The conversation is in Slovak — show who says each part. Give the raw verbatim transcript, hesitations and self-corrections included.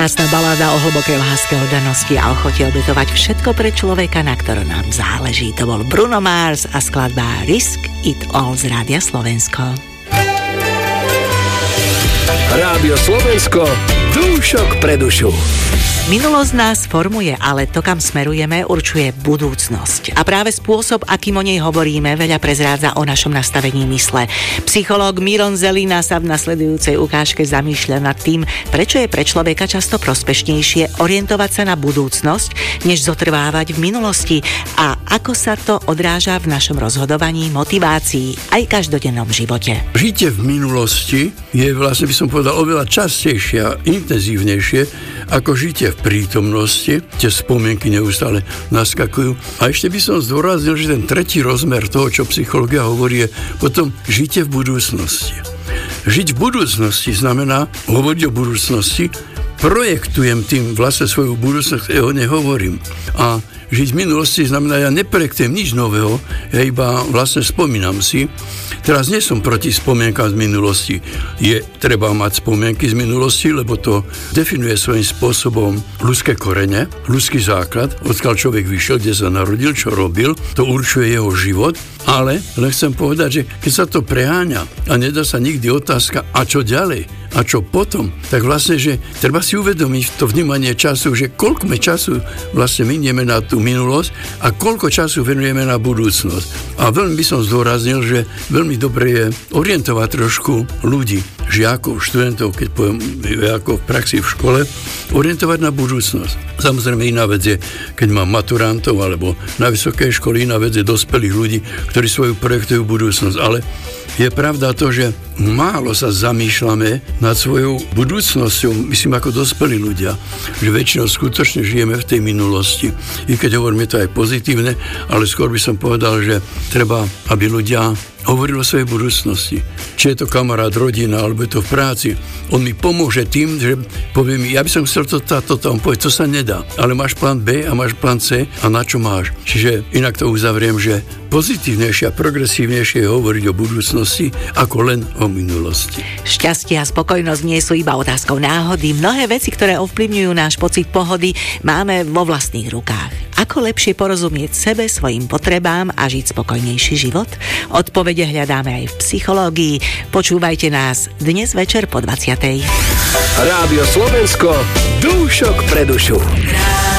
Speaker 1: Krásna baláda o hlbokej láske, oddanosti a ochote obetovať všetko pre človeka, na ktorom nám záleží. To bol Bruno Mars a skladba Risk It All z Rádia Slovensko.
Speaker 2: Rádio Slovensko, dúšok pre dušu.
Speaker 1: Minulosť nás formuje, ale to, kam smerujeme, určuje budúcnosť. A práve spôsob, akým o nej hovoríme, veľa prezrádza o našom nastavení mysle. Psychológ Miron Zelina sa v nasledujúcej ukážke zamýšľa nad tým, prečo je pre človeka často prospešnejšie orientovať sa na budúcnosť, než zotrvávať v minulosti a ako sa to odráža v našom rozhodovaní, motivácii aj každodennom živote.
Speaker 3: Žitie v minulosti je vlastne, by som povedal, oveľa častejšie a intenzívnejšie ako žitie v prítomnosti. Tie spomienky neustále naskakujú. A ešte by som zdôraznil, že ten tretí rozmer toho, čo psychológia hovorí, je potom žitie v budúcnosti. Žiť v budúcnosti znamená hovoriť o budúcnosti, projektujem tým vlastne svoju budúcnosť, ja o nej hovorím. A žiť v minulosti znamená, ja neprojektujem nič nového, ja iba vlastne spomínam si. Teraz nie som proti spomienkam z minulosti. Je treba mať spomienky z minulosti, lebo to definuje svojím spôsobom ľudské korene, ľudský základ, odkiaľ človek vyšiel, kde sa narodil, čo robil, to určuje jeho život, ale len chcem povedať, že keď sa to preháňa a nedá sa nikdy otázka, a čo ďalej, a čo potom, tak vlastne, že treba si uvedomiť to vnímanie času, že koľko my času vlastne minieme na tú minulosť a koľko času venujeme na budúcnosť. A veľmi by som zdôraznil, že veľmi dobre je orientovať trošku ľudí, žiakov, študentov, keď poviem ako v praxi v škole, orientovať na budúcnosť. Samozrejme iná vec je, keď mám maturantov alebo na vysokej škole, iná vec je dospelých ľudí, ktorí svoju projektujú budúcnosť, ale je pravda to, že málo sa zamýšľame nad svojou budúcnosťou, myslím ako dospelí ľudia, že väčšinou skutočne žijeme v tej minulosti. I keď hovoríme to aj pozitívne, ale skôr by som povedal, že treba, aby ľudia hovorili o svojej budúcnosti. Či je to kamarát, rodina, alebo je to v práci. On mi pomôže tým, že povie mi, ja by som chcel to, táto, to, on povie, to sa nedá. Ale máš plán B a máš plán C a na čo máš. Čiže inak to uzavriem, že pozitívnejšie a progresívnejšie je hovoriť o budúcnosti ako len o minulosti.
Speaker 1: Šťastie a spokojnosť nie sú iba otázkou náhody. Mnohé veci, ktoré ovplyvňujú náš pocit pohody, máme vo vlastných rukách. Ako lepšie porozumieť sebe, svojim potrebám a žiť spokojnejší život? Odpovede hľadáme aj v psychológii. Počúvajte nás dnes večer po dvadsiatej.
Speaker 2: Rádio Slovensko, dúšok pre dušu.